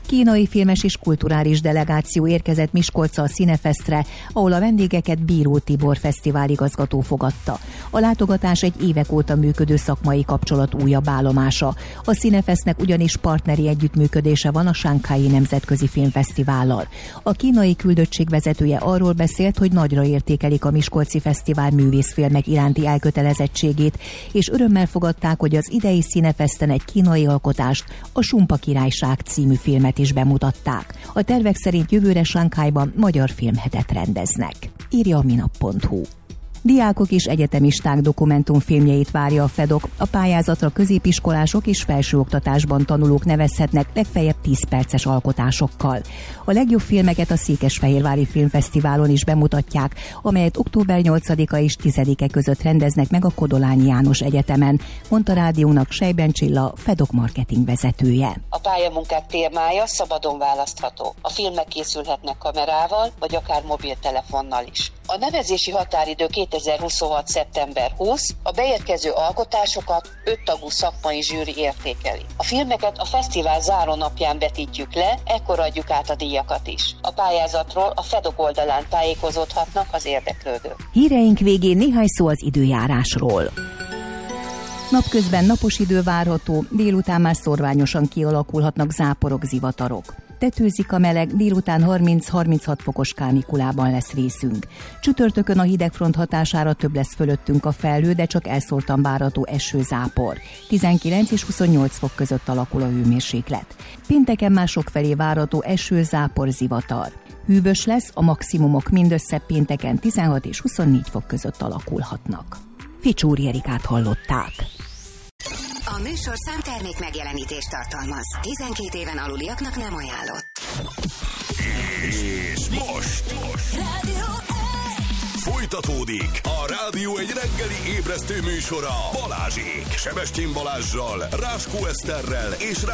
Kínai filmes és kulturális delegáció érkezett Miskolcra a Cinefestre, ahol a vendégeket Bíró Tibor fesztiváligazgató fogadta. A látogatás egy évek óta működő szakmai kapcsolat újabb állomása. A Cinefestnek ugyanis partneri együttműködése van a Shanghai Nemzetközi Filmfesztivállal. A kínai küldöttség vezetője arról beszélt, hogy nagyra értékelik a Miskolci Fesztivál művészfilmek iránti elkötelezettségét, és örömmel fogadták, hogy az idei Cinefesten egy kínai alkotást, a Sumpa Királyság című filmet is bemutatták. A tervek szerint jövőre Shanghaiban magyar filmhetet rendeznek, írja a minap.hu. Diákok és egyetemisták dokumentumfilmjeit várja a FEDOK. A pályázatra középiskolások és felsőoktatásban tanulók nevezhetnek legfeljebb 10 perces alkotásokkal. A legjobb filmeket a Székesfehérvári Filmfesztiválon is bemutatják, amelyet október 8-a és 10-e között rendeznek meg a Kodolányi János Egyetemen, mondta rádiónak Sejben Csilla, FEDOK marketing vezetője. A pályamunkák témája szabadon választható. A filmek készülhetnek kamerával, vagy akár mobiltelefonnal is. A nevezési határidő 2026. szeptember 20, a beérkező alkotásokat 5 tagú szakmai zsűri értékeli. A filmeket a fesztivál zárónapján vetítjük le, ekkor adjuk át a díjakat is. A pályázatról a FEDOK oldalán tájékozódhatnak az érdeklődők. Híreink végén néhány szó az időjárásról. Napközben napos idő várható, délután már szorványosan kialakulhatnak záporok, zivatarok. Tetőzik a meleg, délután 30-36 fokos kánikulában lesz részünk. Csütörtökön a hidegfront hatására több lesz fölöttünk a felhő, de csak elszórtan várható esőzápor. 19 és 28 fok között alakul a hőmérséklet. Pénteken már sokfelé várható esőzápor, zivatar. Hűvös lesz, a maximumok mindössze pénteken 16 és 24 fok között alakulhatnak. Ficsúri Erikát hallották. A műsorszám termék megjelenítést tartalmaz. 12 éven aluliaknak nem ajánlott. És most folytatódik a Rádió egy reggeli ébresztő műsora Balázsék. Sebestyén Balázsral, Ráskó Eszterrel és